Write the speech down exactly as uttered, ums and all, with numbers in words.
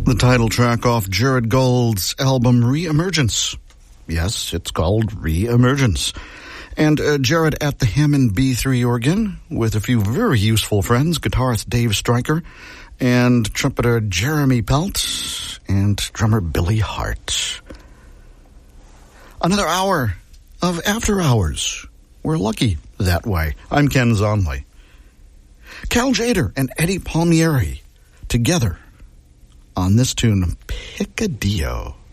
The title track off Jared Gold's album Re-Emergence. Yes, it's called Re-Emergence. And uh, Jared at the Hammond B three organ with a few very useful friends, guitarist Dave Stryker and trumpeter Jeremy Pelt and drummer Billy Hart. Another hour of After Hours. We're lucky that way. I'm Ken Zonley. Cal Tjader and Eddie Palmieri together on this tune, Picadillo.